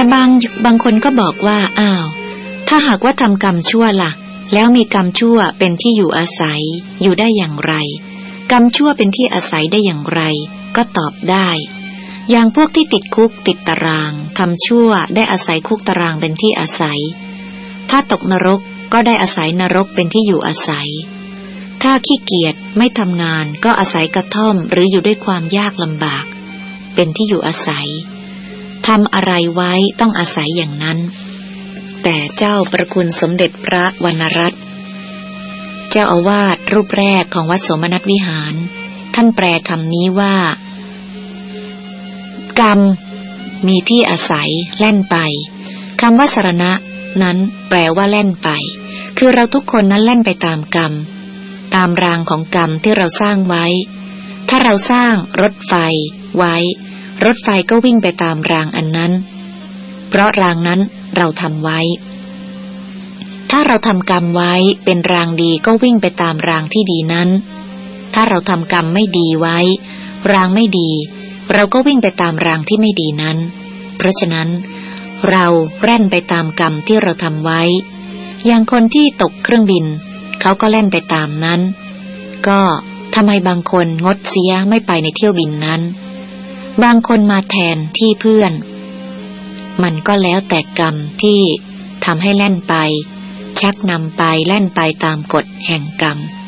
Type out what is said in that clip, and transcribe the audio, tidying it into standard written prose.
บางคนก็บอกว่าอ้าวถ้าหากว่าทำกรรมชั่วล่ะแล้วมีกรรมชั่วเป็นที่อยู่อาศัยอยู่ได้อย่างไรกรรมชั่วเป็นที่อาศัยได้อย่างไรก็ตอบได้อย่างพวกที่ติดคุกติดตารางทำชั่วได้อาศัยคุกตารางเป็นที่อาศัยถ้าตกนรกก็ได้อาศัยนรกเป็นที่อยู่อาศัยถ้าขี้เกียจไม่ทำงานก็อาศัยกระท่อมหรืออยู่ด้วยความยากลำบากเป็นที่อยู่อาศัยทำอะไรไว้ต้องอาศัยอย่างนั้นแต่เจ้าประคุณสมเด็จพระวรรณรัตน์เจ้าอาวาสรูปแรกของวัดโสมนัสวิหารท่านแปลคำนี้ว่ากรรมมีที่อาศัยแล่นไปคำว่าสรณะนั้นแปลว่าแล่นไปคือเราทุกคนนั้นแล่นไปตามกรรมตามรางของกรรมที่เราสร้างไว้ถ้าเราสร้างรถไฟไว้รถไฟก็วิ่งไปตามรางอันนั้นเพราะรางนั้นเราทำไว้ถ้าเราทำกรรมไว้เป็นรางดีก็วิ่งไปตามรางที่ดีนั้นถ้าเราทำกรรมไม่ดีไว้รางไม่ดีเราก็วิ่งไปตามรางที่ไม่ดีนั้นเพราะฉะนั้นเราแล่นไปตามกรรมที่เราทำไว้อย่างคนที่ตกเครื่องบินเขาก็แล่นไปตามนั้นก็ทำไมบางคนงดเสียไม่ไปในเที่ยวบินนั้นบางคนมาแทนที่เพื่อนมันก็แล้วแต่กรรมที่ทำให้แล่นไปชักนำไปแล่นไปตามกฎแห่งกรรม